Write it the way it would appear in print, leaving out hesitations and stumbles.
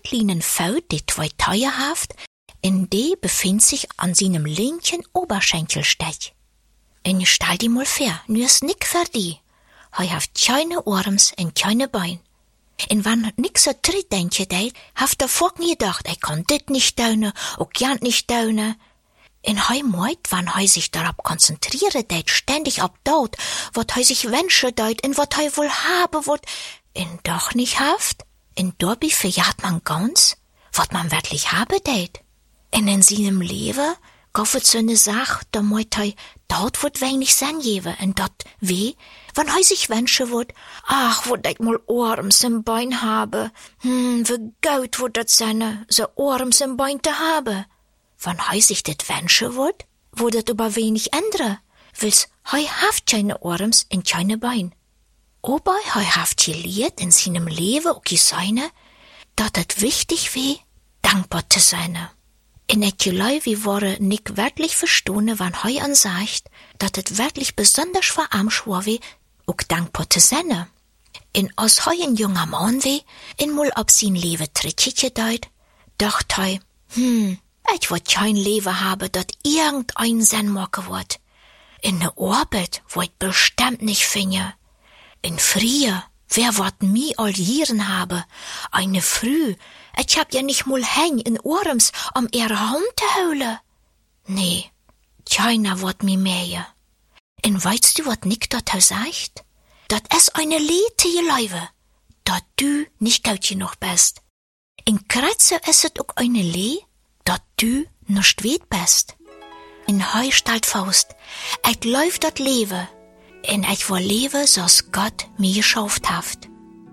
kleinen Faut, die zwei Teuer haft, in die befindt sich an seinem linken Oberschenkelstech. Und stell dir mal vor, nu ist nick für die. Hei haft keine Arms und keine Bein. Und wenn nix so tritt denke deit, haft der Volk nie gedacht, kann dit nicht tun, auch gern nicht tun. Und hei meut, wenn hei sich darauf konzentriere deit, ständig ab dort, wat hei sich wünsche deit, und wat hei wohl habe wollt, und doch nicht haft, und dabei verjagt man ganz, wat man wirklich habe deit. Und in seinem Leben, gaufet so ne Sach, da meut hei, dort wird wenig sein geben, und dat weh, wenn hei sich wünsche wollt, ach, wo ich mal Arms im Bein habe, wie gut wird dat sein, so Arms im Bein zu haben. Wenn hei sich dat wünsche wollt, wo dat aber wenig ändere, wils hei haft keine Arms und keine Bein. Aber hei haft gelehrt in seinem Leben, okay seine, dat het wichtig weh, dankbar zu sein. In etjelei wie wore nick wirklich verstone, wann hei ansagt, dat het wirklich besonders für Arsch war weh, auch dankbar zu sein. In als hei ein junger Mann weh, in mul ab sein Leben trittje deut, dacht hei, ich wollt kein Leben haben, dat irgendein Sinn machen wird. In ne Arbeit, wo ich bestimmt nicht finge. In Frie, wer wird mi all Jieren habe? Eine Früh, ich hab ja nicht mal häng in Arms, ihre Hand zu holen. Nee, keiner wird mi mehr. Und weißt du, wat Nick dort sagt? Dat es eine Lete Leibe, dat du nicht gut genug bist. In Kratze es auch eine Lee, dat du nicht weit bist. In Heu stellt Faust, ich läuft dat Leben, und ich will leben, so's Gott mir geschafft haft.